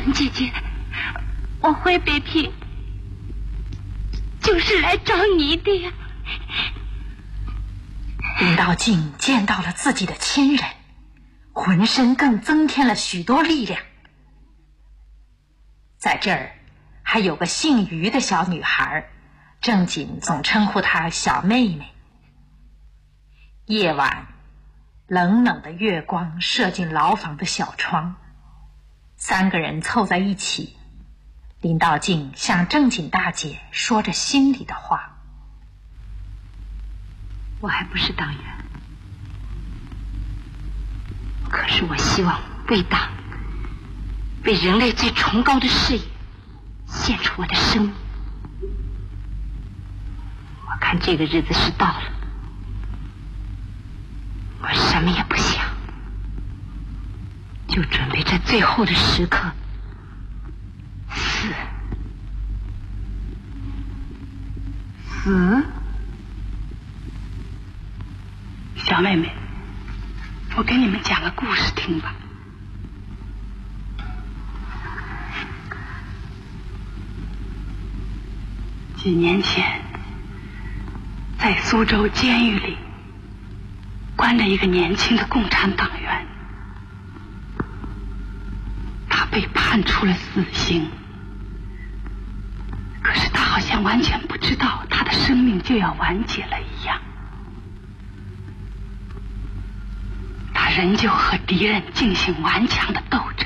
陈姐姐，我回北平就是来找你的呀。 林道静见到了自己的亲人，浑身更增添了许多力量。在这儿还有个姓于的小女孩，正经总称呼她小妹妹。夜晚，冷冷的月光射进牢房的小窗，三个人凑在一起，林道静向正经大姐说着心里的话。 我还不是党员，可是我希望为党，为人类最崇高的事业献出我的生命。我看这个日子是到了，我什么也不想，就准备这最后的时刻死。 小妹妹，我给你们讲个故事听吧。几年前，在苏州监狱里关着一个年轻的共产党员，他被判处了死刑，可是他好像完全不知道他的生命就要完结了一样。他仍旧和敌人进行顽强的斗争，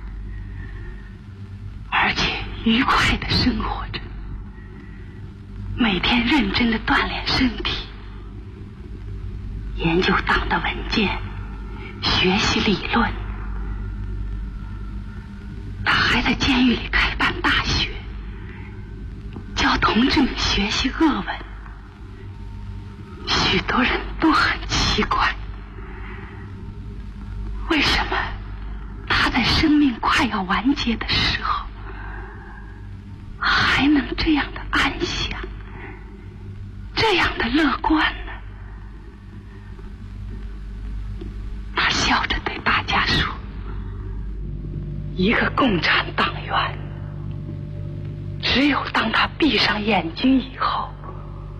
而且愉快的生活着，每天认真的锻炼身体，研究党的文件，学习理论。他还在监狱里开办大学，教同志们学习俄文。许多人都很奇怪，为什么他在生命快要完结的时候还能这样的安详，这样的乐观呢？他笑着对大家说，一个共产党员，只有当他闭上眼睛以后，